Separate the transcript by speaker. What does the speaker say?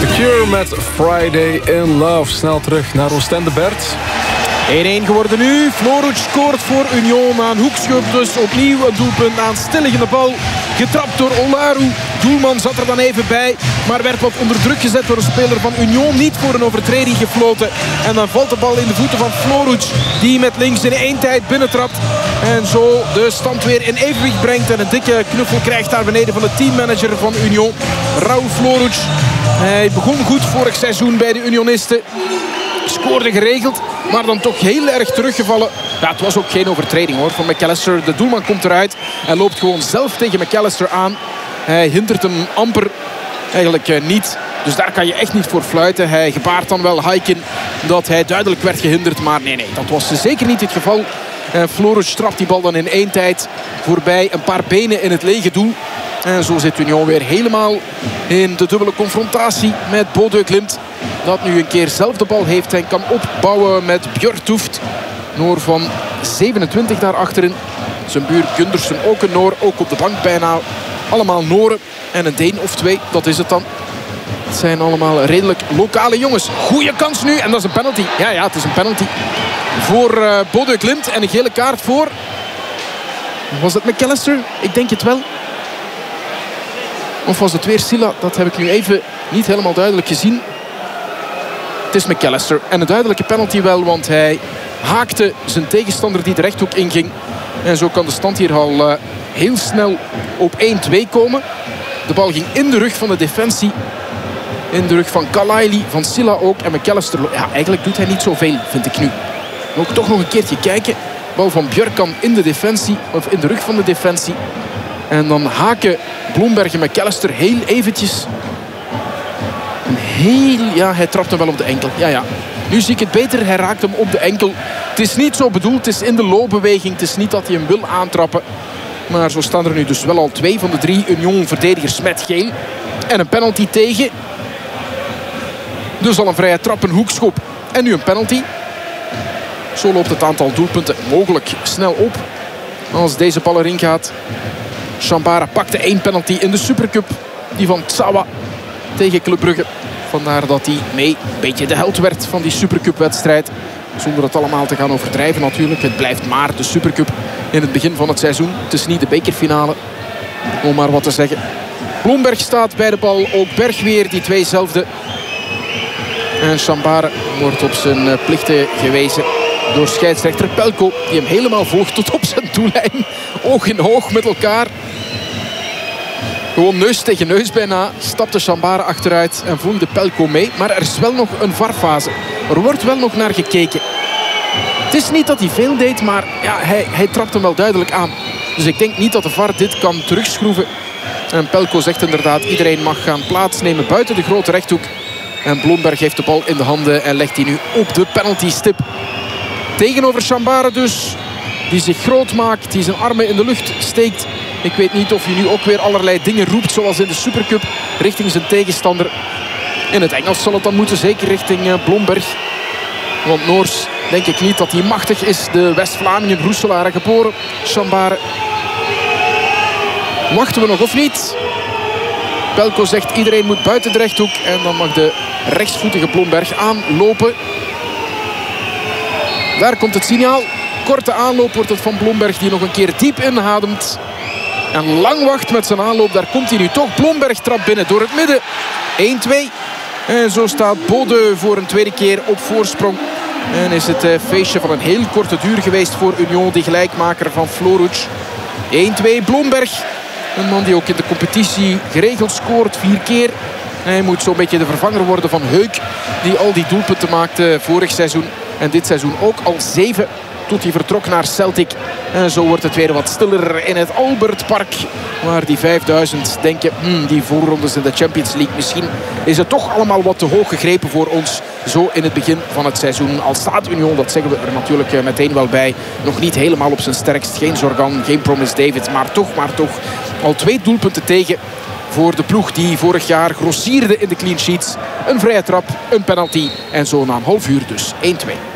Speaker 1: The Cure met Friday in Love. Snel terug naar Oostende, Bert.
Speaker 2: 1-1 geworden nu. Floric scoort voor Union na een hoekschop. Dus opnieuw een doelpunt aan stilliggende bal. Getrapt door Olaru. Doelman zat er dan even bij. Maar werd wat onder druk gezet door een speler van Union. Niet voor een overtreding gefloten. En dan valt de bal in de voeten van Floric. Die met links in één tijd binnentrapt. En zo de stand weer in evenwicht brengt. En een dikke knuffel krijgt daar beneden van de teammanager van Union. Raúl Floric. Hij begon goed vorig seizoen bij de Unionisten. Scoorde geregeld, maar dan toch heel erg teruggevallen. Ja, het was ook geen overtreding hoor van McAllister. De doelman komt eruit en loopt gewoon zelf tegen McAllister aan. Hij hindert hem amper eigenlijk niet. Dus daar kan je echt niet voor fluiten. Hij gebaart dan wel Haikin dat hij duidelijk werd gehinderd. Maar nee, dat was zeker niet het geval. Floric trapt die bal dan in één tijd voorbij. Een paar benen in het lege doel. En zo zit Union weer helemaal in de dubbele confrontatie met Bodø Glimt. Dat nu een keer zelf de bal heeft en kan opbouwen met Bjørtuft. Noor van 27 daar achterin. Zijn buur Gundersen ook een Noor. Ook op de bank bijna allemaal Noren. En een Deen of twee, dat is het dan. Het zijn allemaal redelijk lokale jongens. Goeie kans nu en dat is een penalty. Ja, het is een penalty voor Bodø Glimt. En een gele kaart voor... Was het McAllister? Ik denk het wel. Of was het weer Silla? Dat heb ik nu even niet helemaal duidelijk gezien. Het is McAllister. En een duidelijke penalty wel, want hij haakte zijn tegenstander die de rechthoek inging. En zo kan de stand hier al heel snel op 1-2 komen. De bal ging in de rug van de defensie. In de rug van Kalaili, van Silla ook. En McAllister, ja, eigenlijk doet hij niet zoveel, vind ik nu. Ook toch nog een keertje kijken. Bal van Björkan in de defensie, of in de rug van de defensie. En dan haken Bloemberg en McAllister heel eventjes. Hij trapt hem wel op de enkel. Ja. Nu zie ik het beter. Hij raakt hem op de enkel. Het is niet zo bedoeld. Het is in de loopbeweging. Het is niet dat hij hem wil aantrappen. Maar zo staan er nu dus wel al 2 van de 3 Union-verdedigers met geel. En een penalty tegen. Dus al een vrije trap, een hoekschop. En nu een penalty. Zo loopt het aantal doelpunten mogelijk snel op. Als deze bal erin gaat. Chambara pakte 1 penalty in de Supercup. Die van Tsawa tegen Club Brugge. Vandaar dat hij een beetje de held werd van die Supercup-wedstrijd. Zonder het allemaal te gaan overdrijven natuurlijk. Het blijft maar de Supercup in het begin van het seizoen. Het is niet de bekerfinale, om maar wat te zeggen. Bloemberg staat bij de bal. Ook Berg weer, die tweezelfde. En Chambara wordt op zijn plichten gewezen door scheidsrechter Pelko. Die hem helemaal volgt tot op zijn doellijn. Oog in oog met elkaar. Gewoon neus tegen neus bijna. Stapte Chambara achteruit en volgde Pelko mee. Maar er is wel nog een VAR-fase. Er wordt wel nog naar gekeken. Het is niet dat hij veel deed, maar ja, hij trapt hem wel duidelijk aan. Dus ik denk niet dat de VAR dit kan terugschroeven. En Pelko zegt inderdaad, iedereen mag gaan plaatsnemen buiten de grote rechthoek. En Bloemberg heeft de bal in de handen en legt die nu op de penaltystip. Tegenover Chambara dus, die zich groot maakt, die zijn armen in de lucht steekt. Ik weet niet of hij nu ook weer allerlei dingen roept, zoals in de Supercup, richting zijn tegenstander. In het Engels zal het dan moeten, zeker richting Bloemberg. Want Noors denk ik niet dat hij machtig is. De West-Vlamingen, Roeselare geboren, Chambara. Wachten we nog of niet? Pelko zegt iedereen moet buiten de rechthoek. En dan mag de rechtsvoetige Bloemberg aanlopen. Daar komt het signaal. Korte aanloop wordt het van Bloemberg, die nog een keer diep inademt. En lang wacht met zijn aanloop. Daar komt hij nu toch. Bloemberg trapt binnen door het midden. 1-2. En zo staat Bodø voor een tweede keer op voorsprong. En is het feestje van een heel korte duur geweest voor Union. Die gelijkmaker van Floric. 1-2 Bloemberg. Een man die ook in de competitie geregeld scoort. 4 keer. Hij moet zo'n beetje de vervanger worden van Heuk. Die al die doelpunten maakte vorig seizoen. En dit seizoen ook al 7. Tot hij vertrok naar Celtic. En zo wordt het weer wat stiller in het Albertpark. Waar die 5000 denken, die voorrondes in de Champions League. Misschien is het toch allemaal wat te hoog gegrepen voor ons. Zo in het begin van het seizoen. Al staat Union, dat zeggen we er natuurlijk meteen wel bij. Nog niet helemaal op zijn sterkst. Geen Zorgan, geen Promise David. Maar toch al 2 doelpunten tegen. Voor de ploeg die vorig jaar grossierde in de clean sheets. Een vrije trap, een penalty. En zo na een half uur dus 1-2.